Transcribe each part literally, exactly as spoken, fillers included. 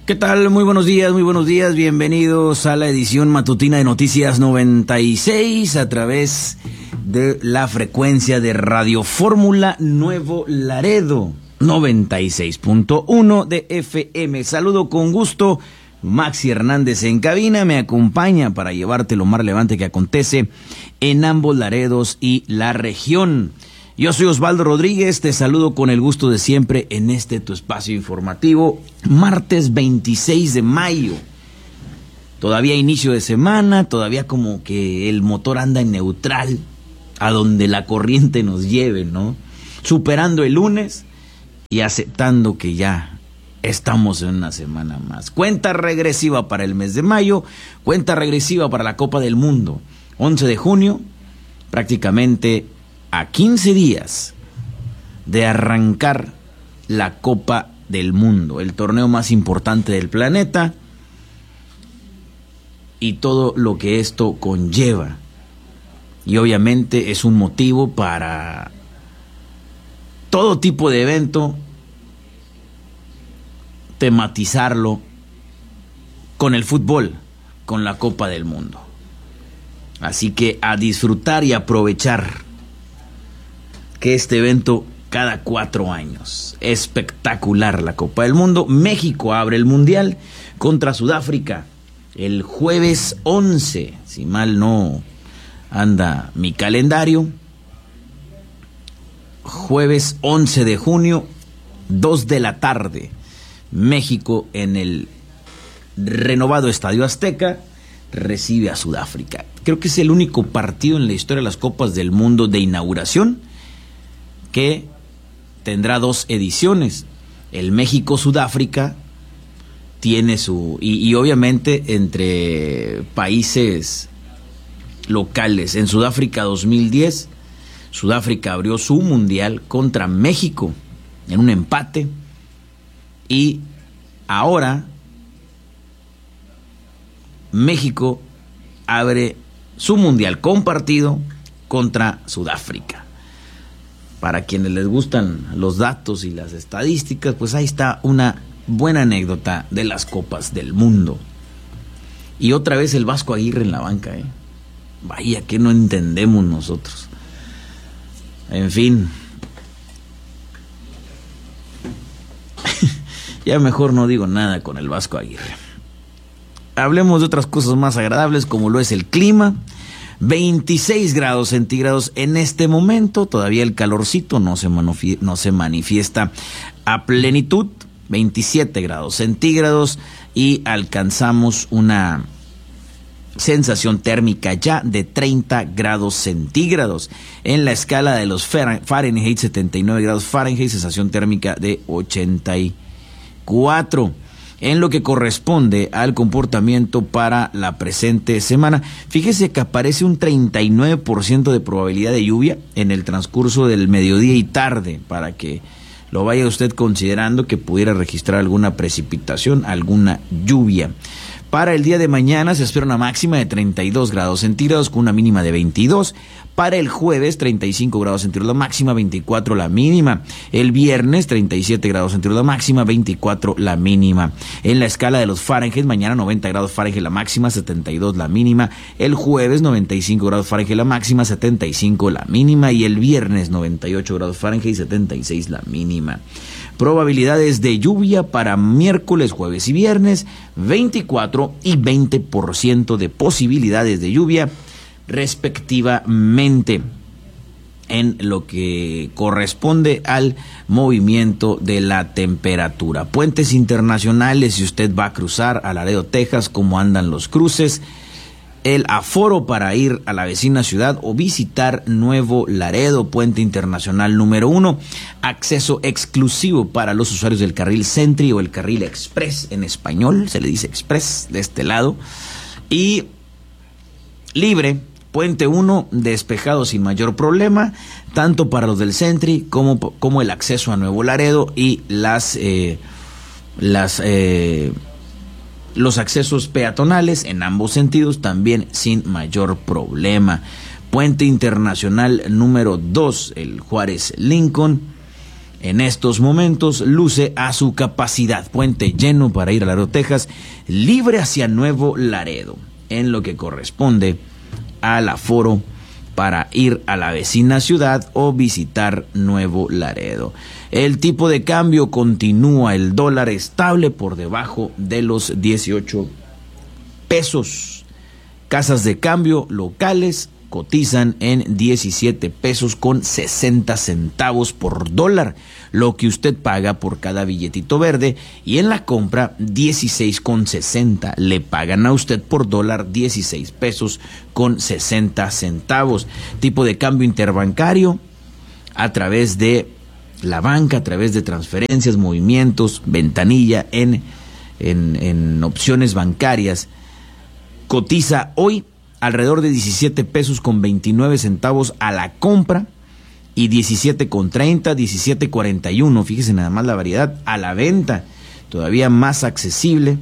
¿Qué tal? Muy buenos días, muy buenos días. Bienvenidos a la edición matutina de Noticias noventa y seis a través de la frecuencia de Radio Fórmula Nuevo Laredo, noventa y seis punto uno de F M. Saludo con gusto. Maxi Hernández en cabina me acompaña para llevarte lo más relevante que acontece en ambos Laredos y la región. Yo soy Osvaldo Rodríguez, te saludo con el gusto de siempre en este tu espacio informativo, martes veintiséis de mayo. Todavía inicio de semana, todavía como que el motor anda en neutral, a donde la corriente nos lleve, ¿no? Superando el lunes y aceptando que ya estamos en una semana más. Cuenta regresiva para el mes de mayo, cuenta regresiva para la Copa del Mundo. once de junio, prácticamente a quince días de arrancar la Copa del Mundo, el torneo más importante del planeta y todo lo que esto conlleva. Y obviamente es un motivo para todo tipo de evento, tematizarlo con el fútbol, con la Copa del Mundo. Así que a disfrutar y aprovechar que este evento cada cuatro años. Espectacular la Copa del Mundo. México abre el Mundial contra Sudáfrica el jueves once, si mal no anda mi calendario. Jueves once de junio, dos de la tarde. México en el renovado Estadio Azteca recibe a Sudáfrica. Creo que es el único partido en la historia de las Copas del Mundo de inauguración que tendrá dos ediciones. El México-Sudáfrica tiene su... Y, y obviamente entre países locales. En Sudáfrica dos mil diez, Sudáfrica abrió su mundial contra México en un empate. Y ahora México abre su mundial compartido contra Sudáfrica. Para quienes les gustan los datos y las estadísticas, pues ahí está una buena anécdota de las Copas del Mundo. Y otra vez el Vasco Aguirre en la banca, ¿eh? Vaya que no entendemos nosotros. En fin. Ya mejor no digo nada con el Vasco Aguirre. Hablemos de otras cosas más agradables como lo es el clima. veintiséis grados centígrados en este momento, todavía el calorcito no se, manifie- no se manifiesta a plenitud, veintisiete grados centígrados y alcanzamos una sensación térmica ya de treinta grados centígrados. En la escala de los Fahrenheit, setenta y nueve grados Fahrenheit, sensación térmica de ochenta y cuatro. En lo que corresponde al comportamiento para la presente semana, fíjese que aparece un treinta y nueve por ciento de probabilidad de lluvia en el transcurso del mediodía y tarde, para que lo vaya usted considerando que pudiera registrar alguna precipitación, alguna lluvia. Para el día de mañana se espera una máxima de treinta y dos grados centígrados con una mínima de veintidós. Para el jueves, treinta y cinco grados centígrados la máxima, veinticuatro la mínima. El viernes, treinta y siete grados centígrados la máxima, veinticuatro la mínima. En la escala de los Fahrenheit, mañana noventa grados Fahrenheit la máxima, setenta y dos la mínima. El jueves, noventa y cinco grados Fahrenheit la máxima, setenta y cinco la mínima. Y el viernes, noventa y ocho grados Fahrenheit, setenta y seis la mínima. Probabilidades de lluvia para miércoles, jueves y viernes, veinticuatro y veinte por ciento de posibilidades de lluvia respectivamente, en lo que corresponde al movimiento de la temperatura. Puentes internacionales, si usted va a cruzar a Laredo, Texas, cómo andan los cruces, el aforo para ir a la vecina ciudad o visitar Nuevo Laredo, puente internacional número uno, acceso exclusivo para los usuarios del carril Sentry o el carril Express, en español se le dice Express de este lado, y libre, puente uno, despejado sin mayor problema, tanto para los del Sentry como, como el acceso a Nuevo Laredo y las, eh, las eh, los accesos peatonales en ambos sentidos también sin mayor problema. Puente internacional número dos, el Juárez Lincoln, en estos momentos luce a su capacidad. Puente lleno para ir a Laredo, Texas, libre hacia Nuevo Laredo, en lo que corresponde al aforo para ir a la vecina ciudad o visitar Nuevo Laredo. El tipo de cambio continúa, el dólar estable por debajo de los dieciocho pesos. Casas de cambio locales cotizan en diecisiete pesos con sesenta centavos por dólar, lo que usted paga por cada billetito verde, y en la compra dieciséis con sesenta. Le pagan a usted por dólar dieciséis pesos con sesenta centavos. Tipo de cambio interbancario a través de la banca, a través de transferencias, movimientos, ventanilla en, en, en opciones bancarias. Cotiza hoy alrededor de diecisiete pesos con veintinueve centavos a la compra y diecisiete con treinta, diecisiete cuarenta y uno, fíjese nada más la variedad, a la venta, todavía más accesible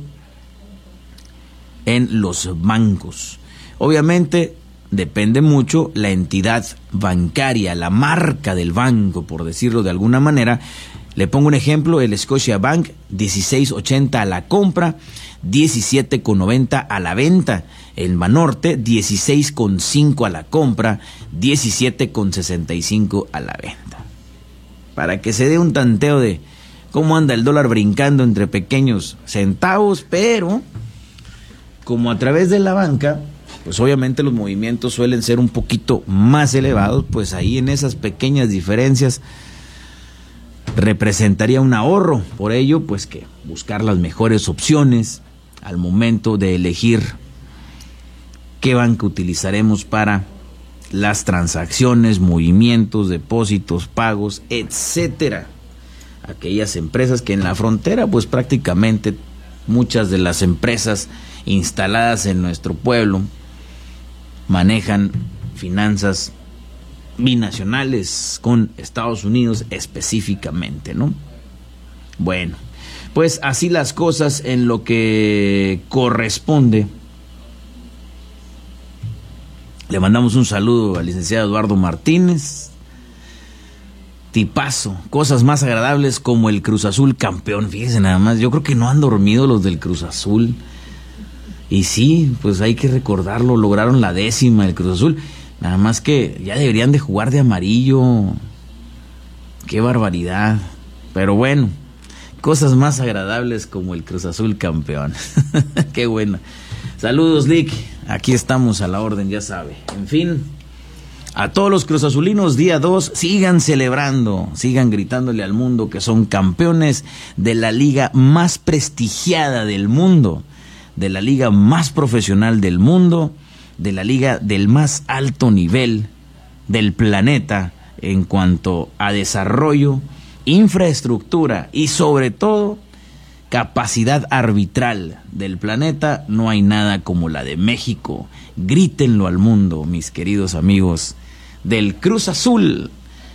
en los bancos. Obviamente depende mucho la entidad bancaria, la marca del banco, por decirlo de alguna manera. Le pongo un ejemplo, el Scotiabank, dieciséis ochenta a la compra, diecisiete con noventa a la venta. El Banorte, dieciséis con cinco a la compra, diecisiete con sesenta y cinco a la venta. Para que se dé un tanteo de cómo anda el dólar brincando entre pequeños centavos, pero como a través de la banca, pues obviamente los movimientos suelen ser un poquito más elevados, pues ahí en esas pequeñas diferencias representaría un ahorro. Por ello, pues que buscar las mejores opciones al momento de elegir qué banco utilizaremos para las transacciones, movimientos, depósitos, pagos, etcétera. Aquellas empresas que en la frontera, pues prácticamente muchas de las empresas instaladas en nuestro pueblo manejan finanzas binacionales con Estados Unidos específicamente, ¿no? Bueno, pues así las cosas en lo que corresponde. Le mandamos un saludo al licenciado Eduardo Martínez. Tipazo, cosas más agradables como el Cruz Azul campeón. Fíjense nada más, yo creo que no han dormido los del Cruz Azul. Y sí, pues hay que recordarlo, lograron la décima el Cruz Azul. Nada más que ya deberían de jugar de amarillo. Qué barbaridad. Pero bueno, cosas más agradables como el Cruz Azul campeón. Qué bueno. Saludos, Lick. Aquí estamos a la orden, ya sabe. En fin, a todos los cruzazulinos, día dos, sigan celebrando, sigan gritándole al mundo que son campeones de la liga más prestigiada del mundo, de la liga más profesional del mundo, de la liga del más alto nivel del planeta en cuanto a desarrollo, infraestructura y sobre todo capacidad arbitral del planeta. No hay nada como la de México. Grítenlo al mundo, mis queridos amigos del Cruz Azul,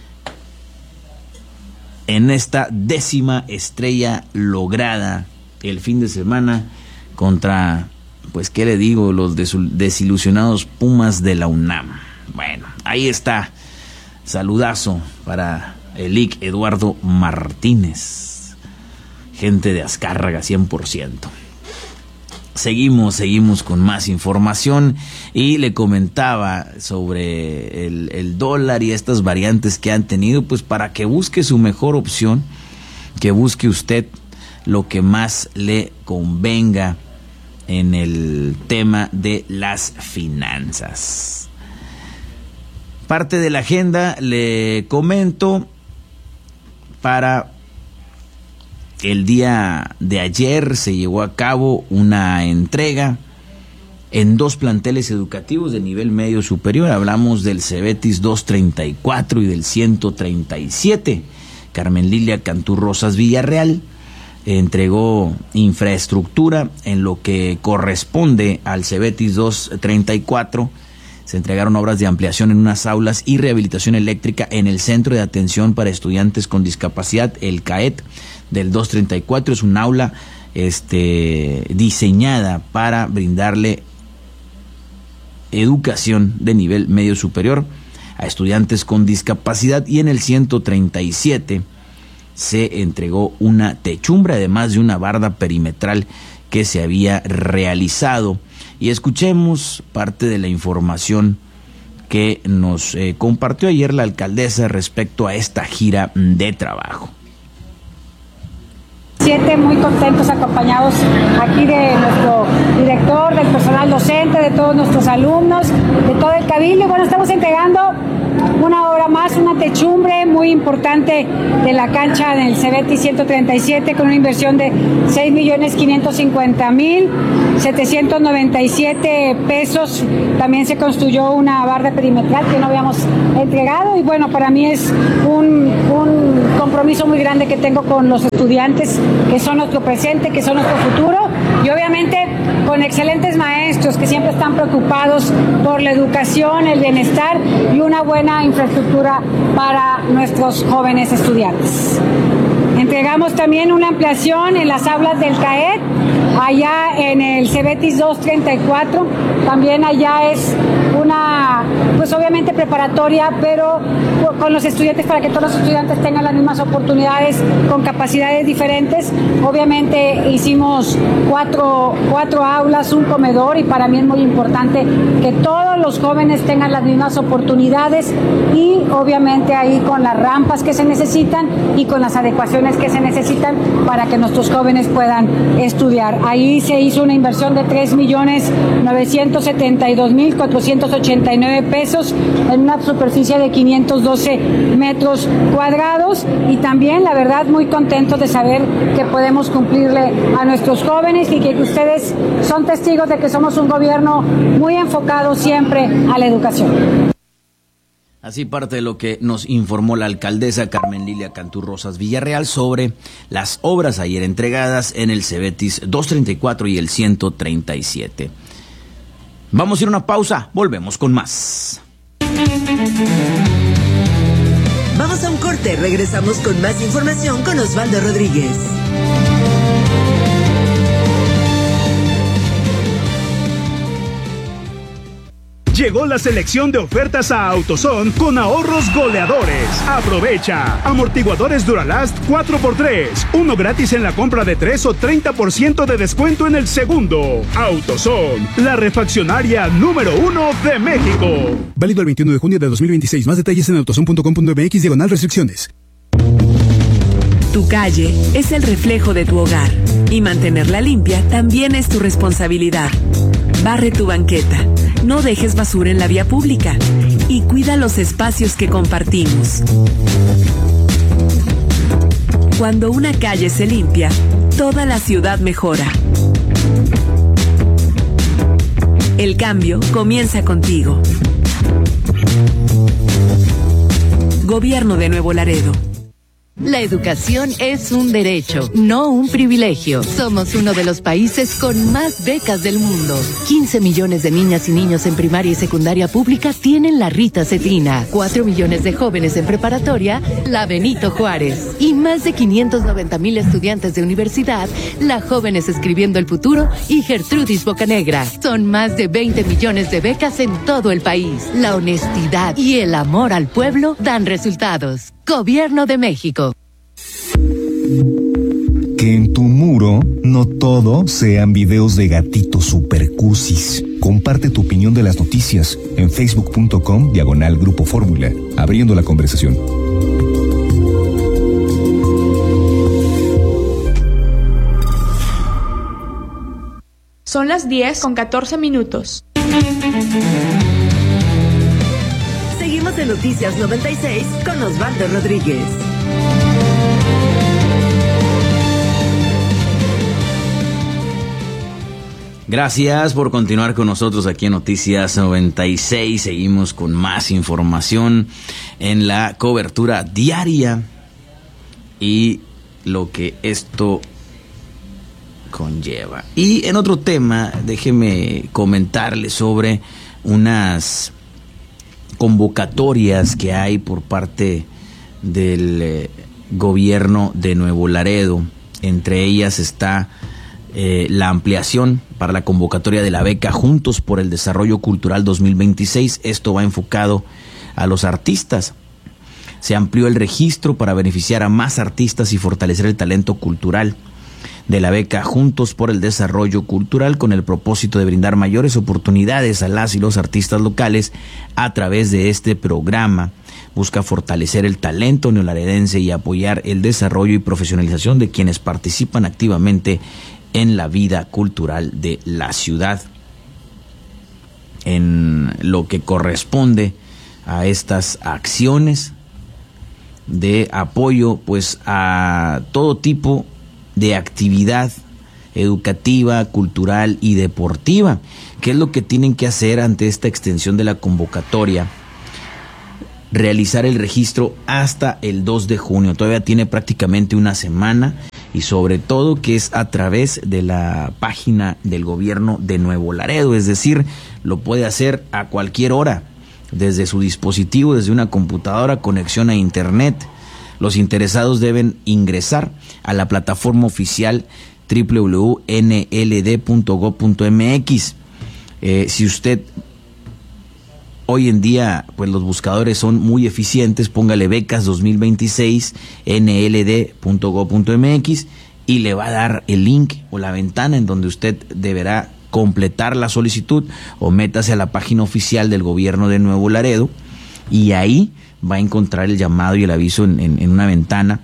en esta décima estrella lograda el fin de semana contra, pues qué le digo, los desilusionados Pumas de la UNAM. Bueno, ahí está. Saludazo para el Lic Eduardo Martínez. Gente de Azcárraga, cien por ciento. Seguimos, seguimos con más información y le comentaba sobre el, el dólar y estas variantes que han tenido, pues para que busque su mejor opción, que busque usted lo que más le convenga en el tema de las finanzas. Parte de la agenda le comento para el día de ayer se llevó a cabo una entrega en dos planteles educativos de nivel medio superior. Hablamos del Cebetis doscientos treinta y cuatro y del ciento treinta y siete. Carmen Lilia Cantú Rosas Villarreal entregó infraestructura en lo que corresponde al Cebetis doscientos treinta y cuatro. Se entregaron obras de ampliación en unas aulas y rehabilitación eléctrica en el Centro de Atención para Estudiantes con Discapacidad, el CAET, del doscientos treinta y cuatro. Es un aula este, diseñada para brindarle educación de nivel medio superior a estudiantes con discapacidad. Y en el ciento treinta y siete se entregó una techumbre, además de una barda perimetral que se había realizado. Y escuchemos parte de la información que nos eh, compartió ayer la alcaldesa respecto a esta gira de trabajo. Siete muy contentos, acompañados aquí de nuestro director, del personal docente, de todos nuestros alumnos, de todo el cabildo. Bueno, estamos entregando una obra más, una techumbre muy importante de la cancha del Cebetis ciento treinta y siete, con una inversión de seis millones quinientos cincuenta mil setecientos noventa y siete pesos. También se construyó una barra perimetral que no habíamos entregado, y bueno, para mí es un, un compromiso muy grande que tengo con los estudiantes, que son nuestro presente, que son nuestro futuro, y obviamente con excelentes maestros que siempre están preocupados por la educación, el bienestar y una buena infraestructura para nuestros jóvenes estudiantes. Entregamos también una ampliación en las aulas del CAED, allá en el Cebetis doscientos treinta y cuatro, también allá es una, pues obviamente preparatoria, pero con los estudiantes, para que todos los estudiantes tengan las mismas oportunidades, con capacidades diferentes. Obviamente hicimos cuatro, cuatro aulas, un comedor, y para mí es muy importante que todos los jóvenes tengan las mismas oportunidades, y obviamente ahí con las rampas que se necesitan y con las adecuaciones que se necesitan para que nuestros jóvenes puedan estudiar. Ahí se hizo una inversión de tres millones novecientos setenta y dos mil cuatrocientos ochenta y nueve pesos en una superficie de quinientos doce metros cuadrados, y también la verdad muy contentos de saber que podemos cumplirle a nuestros jóvenes, y que ustedes son testigos de que somos un gobierno muy enfocado siempre a la educación. Así parte de lo que nos informó la alcaldesa Carmen Lilia Cantú Rosas Villarreal sobre las obras ayer entregadas en el Cebetis doscientos treinta y cuatro y el ciento treinta y siete. Vamos a ir a una pausa, volvemos con más. Vamos a un corte, regresamos con más información con Osvaldo Rodríguez. Llegó la selección de ofertas a AutoZone con ahorros goleadores. Aprovecha. Amortiguadores Duralast cuatro por tres. Uno gratis en la compra de tres o treinta por ciento de descuento en el segundo. AutoZone, la refaccionaria número uno de México. Válido el veintiuno de junio de dos mil veintiséis. Más detalles en autozone punto com punto m x diagonal restricciones. Tu calle es el reflejo de tu hogar, y mantenerla limpia también es tu responsabilidad. Barre tu banqueta, no dejes basura en la vía pública y cuida los espacios que compartimos. Cuando una calle se limpia, toda la ciudad mejora. El cambio comienza contigo. Gobierno de Nuevo Laredo. La educación es un derecho, no un privilegio. Somos uno de los países con más becas del mundo. quince millones de niñas y niños en primaria y secundaria pública tienen la Rita Cetina. cuatro millones de jóvenes en preparatoria, la Benito Juárez. Y más de quinientos noventa mil estudiantes de universidad, la Jóvenes Escribiendo el Futuro y Gertrudis Bocanegra. Son más de veinte millones de becas en todo el país. La honestidad y el amor al pueblo dan resultados. Gobierno de México. Que en tu muro no todo sean videos de gatitos supercusis. Comparte tu opinión de las noticias en facebook punto com diagonal Grupo Fórmula, abriendo la conversación. Son las diez con catorce minutos. Seguimos en Noticias noventa y seis con Osvaldo Rodríguez. Gracias por continuar con nosotros aquí en Noticias noventa y seis. Seguimos con más información en la cobertura diaria y lo que esto conlleva. Y en otro tema, déjeme comentarle sobre unas convocatorias que hay por parte del eh, gobierno de Nuevo Laredo. Entre ellas está eh, la ampliación para la convocatoria de la beca Juntos por el Desarrollo Cultural dos mil veintiséis. Esto va enfocado a los artistas. Se amplió el registro para beneficiar a más artistas y fortalecer el talento cultural de la beca Juntos por el Desarrollo Cultural, con el propósito de brindar mayores oportunidades a las y los artistas locales a través de este programa. Busca fortalecer el talento neolaredense y apoyar el desarrollo y profesionalización de quienes participan activamente en la vida cultural de la ciudad. En lo que corresponde a estas acciones de apoyo, pues a todo tipo de actividad educativa, cultural y deportiva. ¿Qué es lo que tienen que hacer ante esta extensión de la convocatoria? Realizar el registro hasta el dos de junio. Todavía tiene prácticamente una semana, y sobre todo que es a través de la página del gobierno de Nuevo Laredo, es decir, lo puede hacer a cualquier hora, desde su dispositivo, desde una computadora, conexión a internet. Los interesados deben ingresar a la plataforma oficial doble u doble u doble u punto n l d punto gob punto m x. Eh, si usted hoy en día, pues los buscadores son muy eficientes, póngale becas dos mil veintiséis n l d punto gob punto m x y le va a dar el link o la ventana en donde usted deberá completar la solicitud, o métase a la página oficial del gobierno de Nuevo Laredo y ahí va a encontrar el llamado y el aviso en, en, en una ventana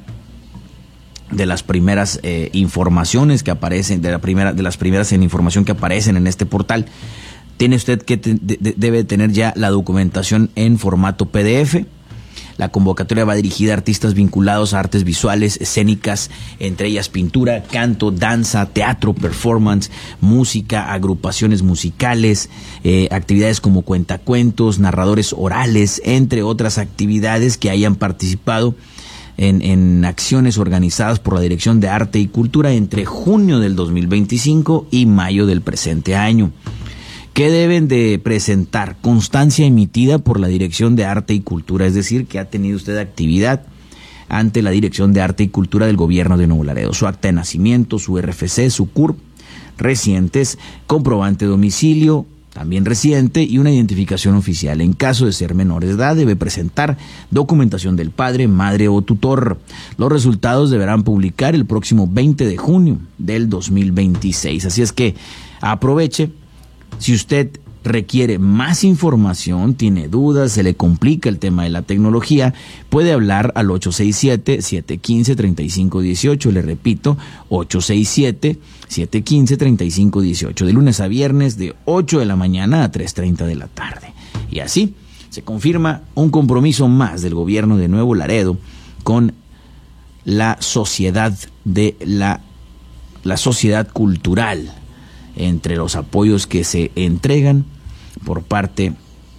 de las primeras eh, informaciones que aparecen, de la primera, de las primeras en información que aparecen en este portal. Tiene usted que te, de, debe tener ya la documentación en formato P D F. La convocatoria va dirigida a artistas vinculados a artes visuales, escénicas, entre ellas pintura, canto, danza, teatro, performance, música, agrupaciones musicales, eh, actividades como cuentacuentos, narradores orales, entre otras actividades que hayan participado en, en acciones organizadas por la Dirección de Arte y Cultura entre junio del dos mil veinticinco y mayo del presente año. ¿Qué deben de presentar? Constancia emitida por la Dirección de Arte y Cultura, es decir, que ha tenido usted actividad ante la Dirección de Arte y Cultura del Gobierno de Nuevo Laredo. Su acta de nacimiento, su R F C, su C U R P, recientes, comprobante de domicilio, también reciente, y una identificación oficial. En caso de ser menor de edad, debe presentar documentación del padre, madre o tutor. Los resultados deberán publicar el próximo veinte de junio del dos mil veintiséis. Así es que aproveche. Si usted requiere más información, tiene dudas, se le complica el tema de la tecnología, puede hablar al ocho seis siete, siete uno cinco, tres cinco uno ocho. Le repito, ocho seis siete, siete uno cinco, tres cinco uno ocho. De lunes a viernes, de ocho de la mañana a tres treinta de la tarde. Y así se confirma un compromiso más del gobierno de Nuevo Laredo con la sociedad de la, la sociedad cultural, entre los apoyos que se entregan por parte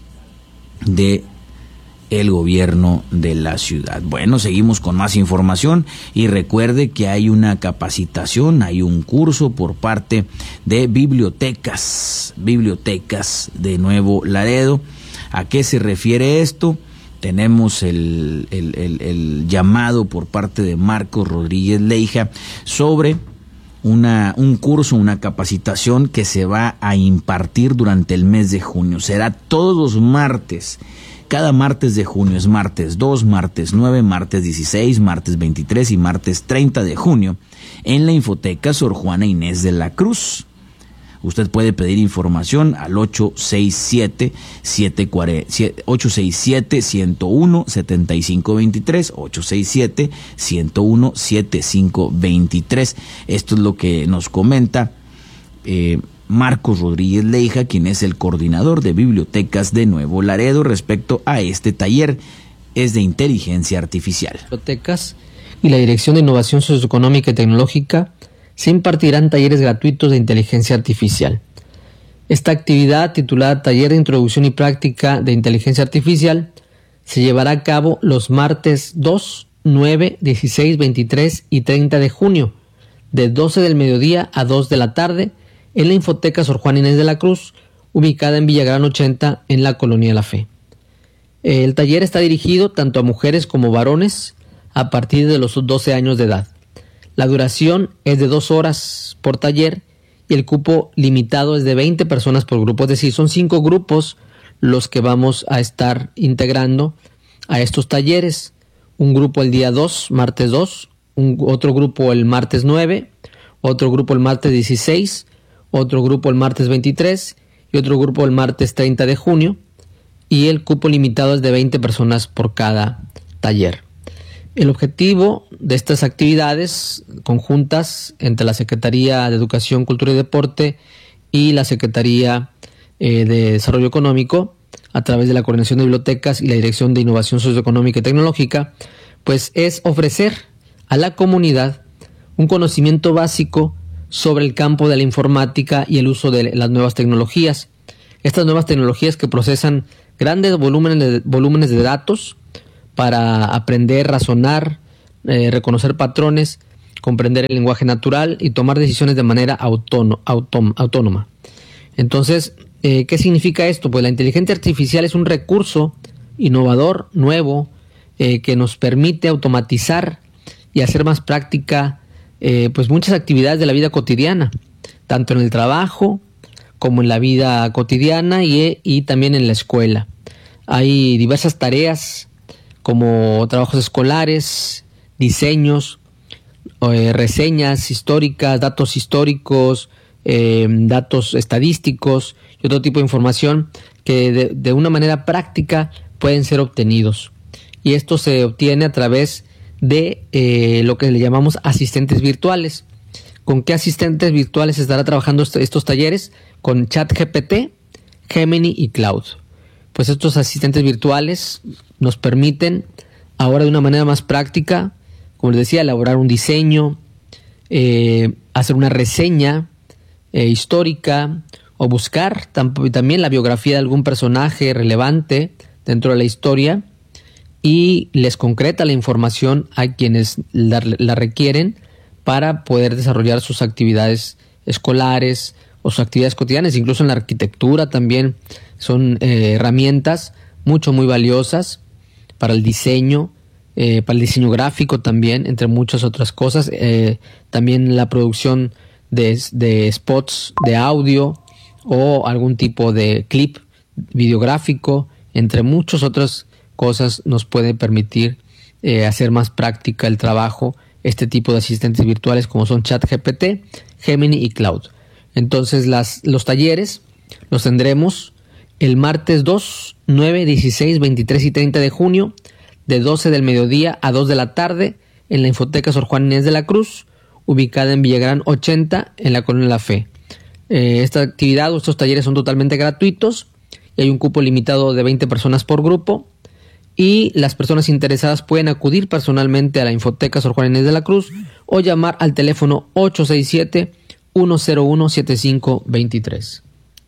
de el gobierno de la ciudad. Bueno, seguimos con más información y recuerde que hay una capacitación, hay un curso por parte de bibliotecas, bibliotecas de Nuevo Laredo. ¿A qué se refiere esto? Tenemos el, el, el, el llamado por parte de Marcos Rodríguez Leija sobre Una, un curso, una capacitación que se va a impartir durante el mes de junio. Será todos los martes, cada martes de junio. Es martes dos, martes nueve, martes dieciséis, martes veintitrés y martes treinta de junio en la Infoteca Sor Juana Inés de la Cruz. Usted puede pedir información al ocho seis siete, siete cuatro cero, ocho seis siete, uno cero uno, siete cinco dos tres, ocho seis siete, uno cero uno, siete cinco dos tres. Esto es lo que nos comenta eh, Marcos Rodríguez Leija, quien es el coordinador de bibliotecas de Nuevo Laredo, respecto a este taller. Es de inteligencia artificial. Bibliotecas y la Dirección de Innovación Socioeconómica y Tecnológica se impartirán talleres gratuitos de inteligencia artificial. Esta actividad, titulada Taller de Introducción y Práctica de Inteligencia Artificial, se llevará a cabo los martes dos, nueve, dieciséis, veintitrés y treinta de junio, de doce del mediodía a dos de la tarde, en la Infoteca Sor Juana Inés de la Cruz, ubicada en Villagrán ochenta, en la Colonia La Fe. El taller está dirigido tanto a mujeres como varones a partir de los doce años de edad. La duración es de dos horas por taller y el cupo limitado es de veinte personas por grupo, es decir, son cinco grupos los que vamos a estar integrando a estos talleres. un grupo el día dos, martes dos, un, otro grupo el martes nueve, otro grupo el martes dieciséis, otro grupo el martes veintitrés y otro grupo el martes treinta de junio, y el cupo limitado es de veinte personas por cada taller. El objetivo de estas actividades conjuntas entre la Secretaría de Educación, Cultura y Deporte y la Secretaría eh, de Desarrollo Económico, a través de la Coordinación de Bibliotecas y la Dirección de Innovación Socioeconómica y Tecnológica, pues es ofrecer a la comunidad un conocimiento básico sobre el campo de la informática y el uso de las nuevas tecnologías. Estas nuevas tecnologías que procesan grandes volúmenes de, volúmenes de datos para aprender, razonar, eh, reconocer patrones, comprender el lenguaje natural y tomar decisiones de manera autóno, autom, autónoma. Entonces, eh, ¿qué significa esto? Pues la inteligencia artificial es un recurso innovador, nuevo, eh, que nos permite automatizar y hacer más práctica eh, pues muchas actividades de la vida cotidiana, tanto en el trabajo como en la vida cotidiana y, y también en la escuela. Hay diversas tareas como trabajos escolares, diseños, eh, reseñas históricas, datos históricos, eh, datos estadísticos y otro tipo de información que de, de una manera práctica pueden ser obtenidos. Y esto se obtiene a través de eh, lo que le llamamos asistentes virtuales. ¿Con qué asistentes virtuales estará trabajando est- estos talleres? Con ChatGPT, Gemini y Cloud. Pues estos asistentes virtuales nos permiten ahora de una manera más práctica, como les decía, elaborar un diseño, eh, hacer una reseña eh, histórica o buscar tam- también la biografía de algún personaje relevante dentro de la historia y les concreta la información a quienes la, la requieren para poder desarrollar sus actividades escolares o sus actividades cotidianas, incluso en la arquitectura también son eh, herramientas mucho muy valiosas para el diseño, eh, para el diseño gráfico también, entre muchas otras cosas, eh, también la producción de, de spots de audio o algún tipo de clip videográfico, entre muchas otras cosas nos puede permitir eh, hacer más práctica el trabajo este tipo de asistentes virtuales como son ChatGPT, Gemini y Cloud. Entonces las, los talleres los tendremos el martes dos, nueve, dieciséis, veintitrés y treinta de junio de doce del mediodía a dos de la tarde en la Infoteca Sor Juana Inés de la Cruz, ubicada en Villagrán ochenta en la Colonia La Fe. Eh, esta actividad o estos talleres son totalmente gratuitos y hay un cupo limitado de veinte personas por grupo. Y las personas interesadas pueden acudir personalmente a la Infoteca Sor Juana Inés de la Cruz o llamar al teléfono ocho seis siete, uno cero uno, siete cinco dos tres.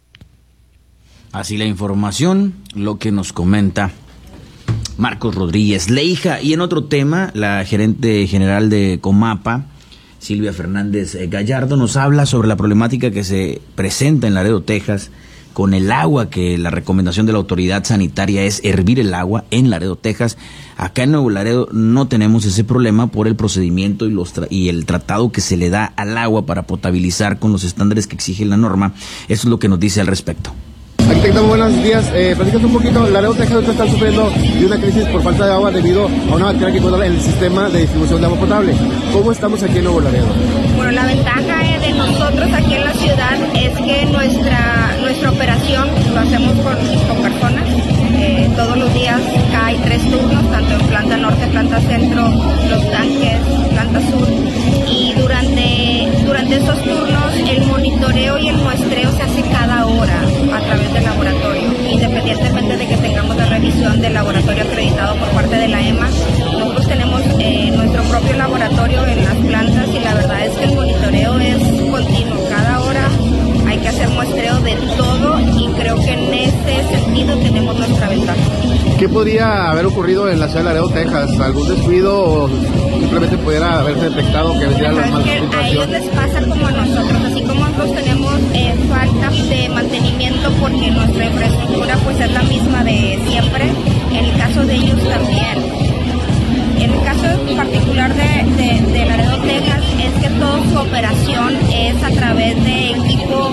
Así la información, lo que nos comenta Marcos Rodríguez Leija. Y en otro tema, la gerente general de Comapa, Silvia Fernández Gallardo, nos habla sobre la problemática que se presenta en Laredo, Texas, con el agua, que la recomendación de la autoridad sanitaria es hervir el agua en Laredo, Texas. Acá en Nuevo Laredo no tenemos ese problema por el procedimiento y, los tra- y el tratado que se le da al agua para potabilizar con los estándares que exige la norma. Eso es lo que nos dice al respecto. Arquitecto, buenos días. Eh, platícanos un poquito. Laredo, Texas está sufriendo de una crisis por falta de agua debido a una bacteria que encuentra en el sistema de distribución de agua potable. ¿Cómo estamos aquí en Nuevo Laredo? Bueno, la ventaja eh, de nosotros aquí en la ciudad es que nuestra nuestra operación lo hacemos con, con personas. Eh, todos los días acá hay tres turnos, tanto en planta norte, planta centro, los tanques, planta sur. Y durante, durante esos turnos el monitoreo y el muestreo se hace cada hora a través del laboratorio, independientemente de que tengamos la revisión del laboratorio acreditado por parte de la E M A. Nosotros tenemos eh, nuestro propio laboratorio en las plantas y la verdad es que el monitoreo es continuo. Cada hora hay que hacer muestreo de todo y creo que en ese sentido tenemos nuestra ventaja. ¿Qué podría haber ocurrido en la ciudad de Laredo, Texas? ¿Algún descuido o simplemente pudiera haberse detectado que vendría la mala situación? A ellos les pasa como a nosotros, así como nosotros tenemos eh, falta de mantenimiento porque nuestra infraestructura pues es la misma de siempre, en el caso de ellos también. En el caso particular de, de, de Laredo, Texas, es que toda su operación es a través de equipo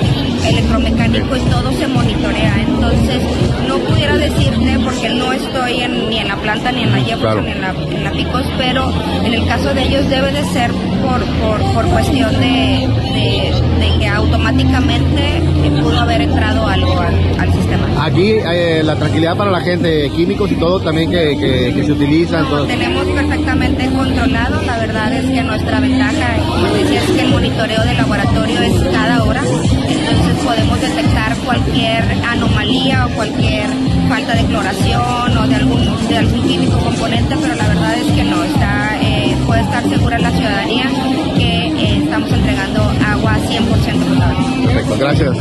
electromecánico y todo se monitorea. Entonces, no pudiera decirte, porque no estoy en, ni en la planta planta, ni en la Jefferson, Claro. ni en la, en la Picos, pero en el caso de ellos debe de ser por, por, por cuestión de, de, de que automáticamente eh, pudo haber entrado algo al, al sistema. Aquí eh, la tranquilidad para la gente, químicos y todo también que, que, que se utilizan. Lo Todo. tenemos perfectamente controlado. La verdad es que nuestra ventaja, como decía, es que el monitoreo del laboratorio es cada hora, entonces podemos detectar cualquier anomalía o cualquier falta de cloración o de algún de algún químico componente, pero la verdad es que no está eh, puede estar segura la ciudadanía que eh, estamos entregando agua cien por ciento potable. Perfecto, gracias.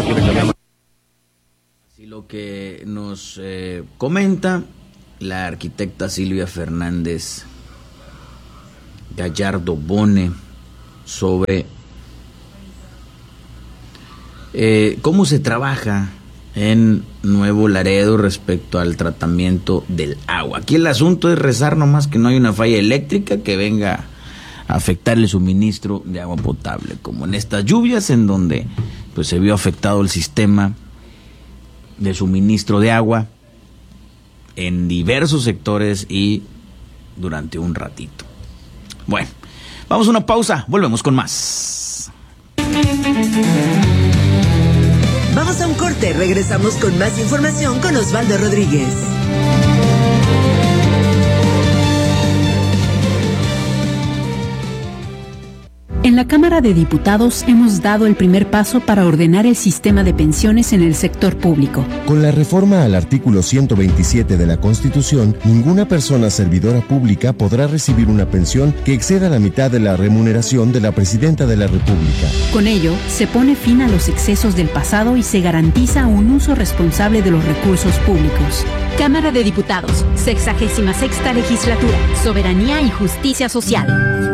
Así lo que nos eh, comenta la arquitecta Silvia Fernández Gallardo Bone sobre eh, cómo se trabaja en Nuevo Laredo respecto al tratamiento del agua. Aquí el asunto es rezar nomás que no hay una falla eléctrica que venga a afectar el suministro de agua potable, como en estas lluvias en donde pues se vio afectado el sistema de suministro de agua en diversos sectores y durante un ratito. Bueno, vamos a una pausa, volvemos con más. Vamos a un corte, regresamos con más información con Osvaldo Rodríguez. En la Cámara de Diputados hemos dado el primer paso para ordenar el sistema de pensiones en el sector público. Con la reforma al artículo ciento veintisiete de la Constitución, ninguna persona servidora pública podrá recibir una pensión que exceda la mitad de la remuneración de la Presidenta de la República. Con ello, se pone fin a los excesos del pasado y se garantiza un uso responsable de los recursos públicos. Cámara de Diputados, sexagésima sexta legislatura, Soberanía y Justicia Social.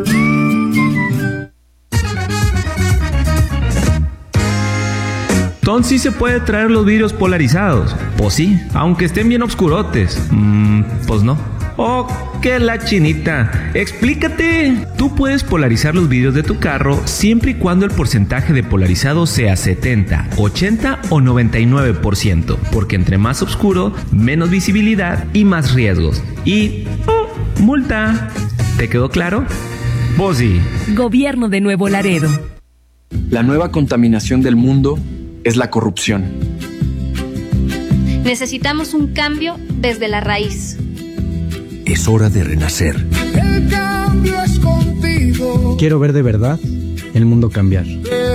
Entonces sí se puede traer los vidrios polarizados. Pues sí, aunque estén bien oscurotes. Mm, pues no. Oh, que la chinita. Explícate. Tú puedes polarizar los vidrios de tu carro siempre y cuando el porcentaje de polarizado sea setenta, ochenta o noventa y nueve por ciento. Porque entre más oscuro, menos visibilidad y más riesgos. Y... Oh, multa. ¿Te quedó claro? Pues sí. Gobierno de Nuevo Laredo. La nueva contaminación del mundo es la corrupción. Necesitamos un cambio desde la raíz. Es hora de renacer. El cambio es contigo. Quiero ver de verdad el mundo cambiar. De